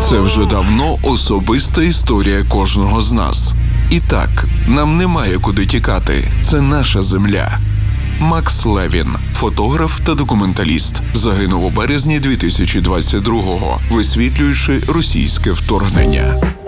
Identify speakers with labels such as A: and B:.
A: Це вже давно особиста історія кожного з нас. І так, нам немає куди тікати. Це наша земля. Макс Левін, фотограф та документаліст, загинув у березні 2022-го, висвітлюючи російське вторгнення.